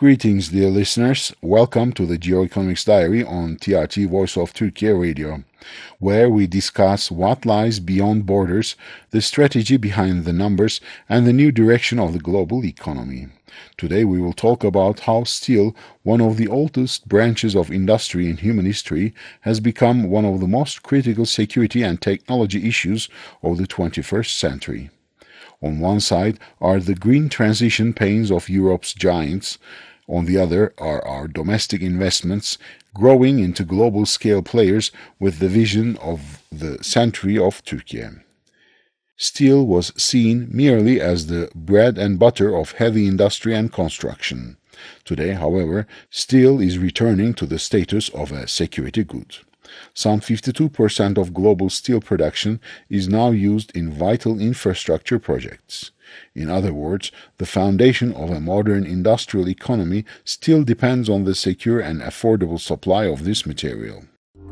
Greetings, dear listeners. Welcome to the Geoeconomics Diary on TRT Voice of Turkey Radio, where we discuss what lies beyond borders, the strategy behind the numbers, and the new direction of the global economy. Today we will talk about how steel, one of the oldest branches of industry in human history, has become one of the most critical security and technology issues of the 21st century. On one side are the green transition pains of Europe's giants. On the other are our domestic investments growing into global-scale players with the vision of the century of Turkey. Steel was seen merely as the bread and butter of heavy industry and construction. Today, however, steel is returning to the status of a security good. Some 52% of global steel production is now used in vital infrastructure projects. In other words, the foundation of a modern industrial economy still depends on the secure and affordable supply of this material.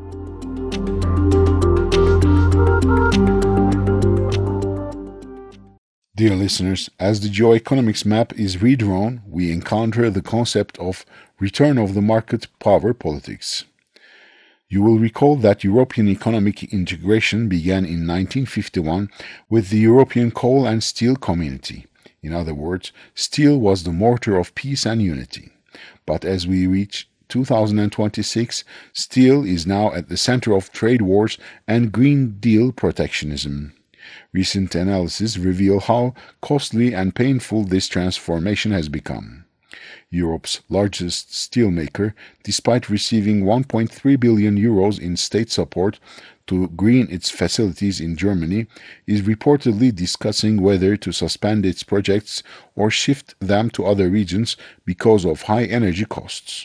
Dear listeners, as the geoeconomics map is redrawn, we encounter the concept of return of the market power politics. You will recall that European economic integration began in 1951 with the European Coal and Steel Community. In other words, steel was the mortar of peace and unity. But as we reach 2026, steel is now at the center of trade wars and Green Deal protectionism. Recent analysis reveal how costly and painful this transformation has become. Europe's largest steelmaker, despite receiving 1.3 billion euros in state support to green its facilities in Germany, is reportedly discussing whether to suspend its projects or shift them to other regions because of high energy costs.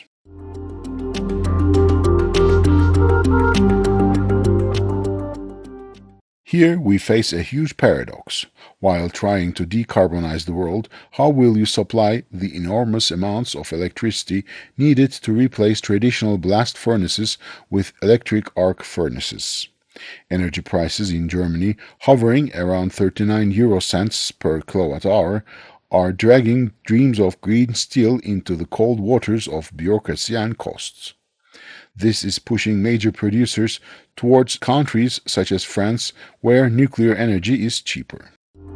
Here we face a huge paradox. While trying to decarbonize the world, how will you supply the enormous amounts of electricity needed to replace traditional blast furnaces with electric arc furnaces? Energy prices in Germany, hovering around 39 euro cents per kilowatt hour, are dragging dreams of green steel into the cold waters of bureaucracy and costs. This is pushing major producers towards countries such as France, where nuclear energy is cheaper.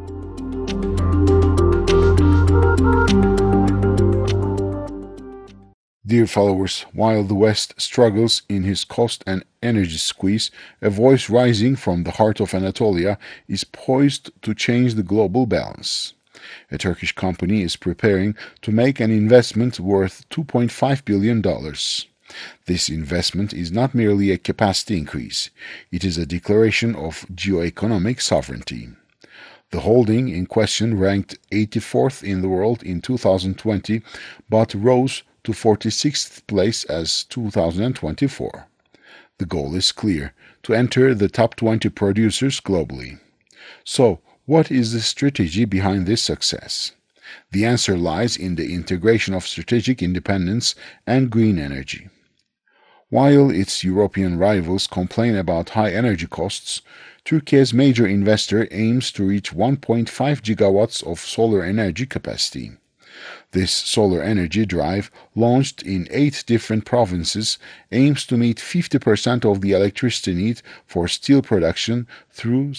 Dear followers, while the West struggles in his cost and energy squeeze, a voice rising from the heart of Anatolia is poised to change the global balance. A Turkish company is preparing to make an investment worth $2.5 billion. This investment is not merely a capacity increase, it is a declaration of geoeconomic sovereignty. The holding in question ranked 84th in the world in 2020, but rose to 46th place as 2024. The goal is clear: to enter the top 20 producers globally. So, what is the strategy behind this success? The answer lies in the integration of strategic independence and green energy. While its European rivals complain about high energy costs, Turkey's major investor aims to reach 1.5 gigawatts of solar energy capacity. This solar energy drive, launched in 8 different provinces, aims to meet 50% of the electricity need for steel production through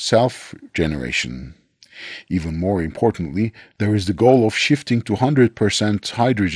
self-generation. Even more importantly, there is the goal of shifting to 100% hydrogen